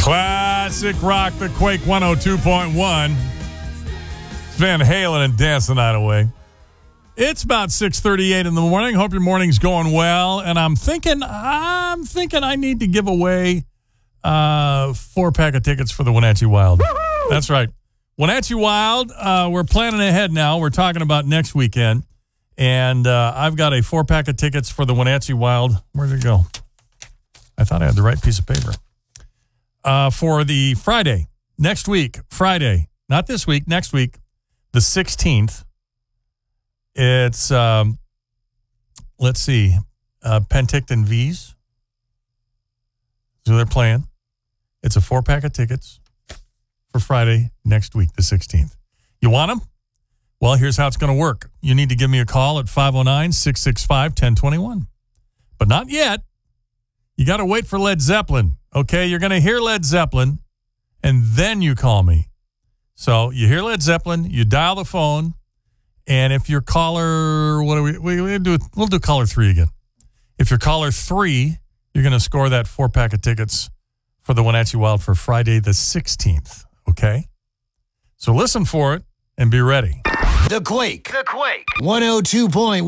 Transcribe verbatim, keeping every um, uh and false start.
Classic rock, the Quake one oh two point one. It's Van Halen and Dance the Night Away. It's about six thirty-eight in the morning. Hope your morning's going well. And I'm thinking, I'm thinking I need to give away uh, four pack of tickets for the Wenatchee Wild. Woo-hoo! That's right. Wenatchee Wild, uh, we're planning ahead now. We're talking about next weekend. And uh, I've got a four pack of tickets for the Wenatchee Wild. Where'd it go? I thought I had the right piece of paper. Uh, for the Friday, next week, Friday, not this week, next week, the sixteenth. It's, um, let's see, uh, Penticton V's. So they're playing. It's a four-pack of tickets for Friday next week, the sixteenth. You want them? Well, here's how it's going to work. You need to give me a call at five oh nine, six six five, one oh two one. But not yet. You got to wait for Led Zeppelin. Okay, you're going to hear Led Zeppelin, and then you call me. So you hear Led Zeppelin, you dial the phone, and if you're caller, what do we, we, we do? We'll do caller three again. If you're caller three, you're going to score that four pack of tickets for the Wenatchee Wild for Friday the sixteenth. Okay, so listen for it and be ready. The Quake. The Quake. one oh two point one.